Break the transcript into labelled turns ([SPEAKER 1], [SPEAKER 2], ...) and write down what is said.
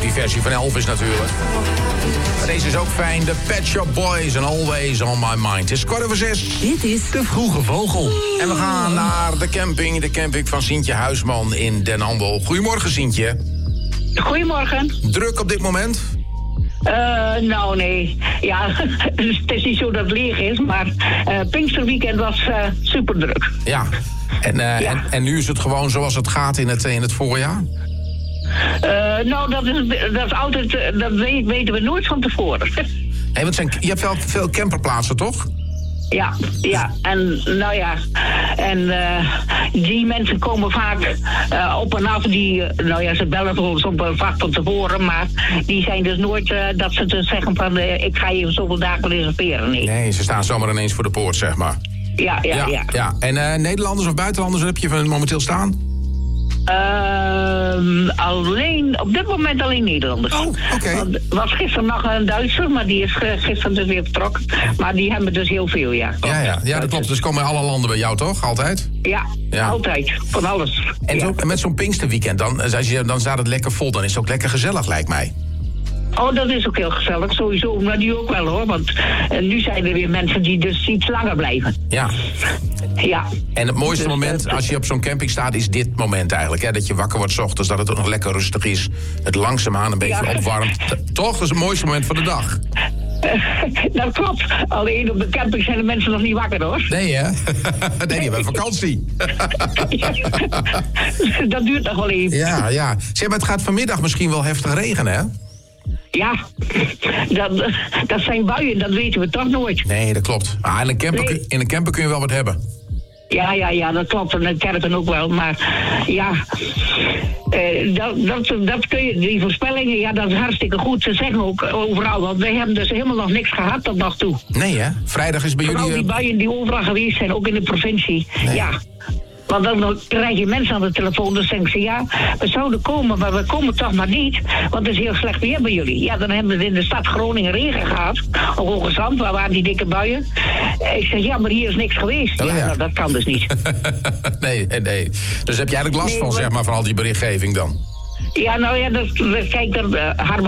[SPEAKER 1] die versie van Elvis natuurlijk. Maar deze is ook fijn. De Pet Shop Boys and Always on My Mind. Het is 5:15.
[SPEAKER 2] Dit is
[SPEAKER 3] De Vroege Vogel.
[SPEAKER 1] En we gaan naar de camping van Sientje Huisman in Den Handel. Goedemorgen, Sientje.
[SPEAKER 4] Goedemorgen.
[SPEAKER 1] Druk op dit moment?
[SPEAKER 4] Nou, nee. Ja, het is niet zo dat het leeg is, maar Pinksterweekend was super druk.
[SPEAKER 1] Ja. En nu is het gewoon zoals het gaat in het voorjaar?
[SPEAKER 4] Nou, dat is altijd, dat weten we nooit van tevoren.
[SPEAKER 1] Hey, je hebt wel veel camperplaatsen, toch?
[SPEAKER 4] Ja, en nou ja, en die mensen komen vaak op en af, ze bellen voor ons op vaak van tevoren, maar die zijn dus nooit dat ze dus zeggen van ik ga je zoveel dagen reserveren.
[SPEAKER 1] Nee, ze staan zomaar ineens voor de poort, zeg maar. Ja. En Nederlanders of buitenlanders heb je momenteel staan?
[SPEAKER 4] Op dit moment alleen Nederlanders.
[SPEAKER 1] Oh, oké.
[SPEAKER 4] Er was gisteren nog een Duitser, maar die is gisteren dus weer vertrokken. Maar die hebben dus heel veel, ja.
[SPEAKER 1] Ja, dat klopt. Dus komen alle landen bij jou, toch? Altijd?
[SPEAKER 4] Ja. Altijd. Van alles.
[SPEAKER 1] En met zo'n Pinksterweekend, dan staat het lekker vol. Dan is het ook lekker gezellig, lijkt mij.
[SPEAKER 4] Oh, dat is ook heel gezellig, sowieso. Maar nu ook wel, hoor. Want nu zijn er weer mensen die dus iets langer blijven.
[SPEAKER 1] Ja. En het mooiste moment als je op zo'n camping staat is dit moment eigenlijk. Hè? Dat je wakker wordt 's ochtends, dat het ook nog lekker rustig is. Het langzaamaan een beetje opwarmt. Toch? Dat is het mooiste moment van de dag.
[SPEAKER 4] Dat klopt. Alleen op de camping zijn de mensen nog niet wakker, hoor.
[SPEAKER 1] Nee, hè? Nee, die hebben vakantie.
[SPEAKER 4] Dat duurt nog wel even.
[SPEAKER 1] Ja. Zeg, maar het gaat vanmiddag misschien wel heftig regenen, hè?
[SPEAKER 4] Ja, dat zijn buien, dat weten we toch nooit.
[SPEAKER 1] Nee, dat klopt. Maar in een camper kun je wel wat hebben.
[SPEAKER 4] Ja, dat klopt. En een caravan ook wel. Maar ja, dat kun je, die voorspellingen, ja, dat is hartstikke goed. Ze zeggen ook overal, want wij hebben dus helemaal nog niks gehad tot nog toe.
[SPEAKER 1] Nee, hè? Vrijdag is bij jullie...
[SPEAKER 4] Vooral die buien die overal geweest zijn, ook in de provincie. Nee. Ja. Want dan krijg je mensen aan de telefoon, dus zeggen ze, ja, we zouden komen, maar we komen toch maar niet, want het is heel slecht weer bij jullie. Ja, dan hebben we in de stad Groningen regen gehad, op Hoge Zand, waar waren die dikke buien. Ik zeg, ja, maar hier is niks geweest.
[SPEAKER 1] Oh, ja.
[SPEAKER 4] Nou, dat kan dus niet.
[SPEAKER 1] Nee. Dus heb jij eigenlijk last van, zeg maar, van al die berichtgeving dan?
[SPEAKER 4] Ja, nou ja, kijk, Harm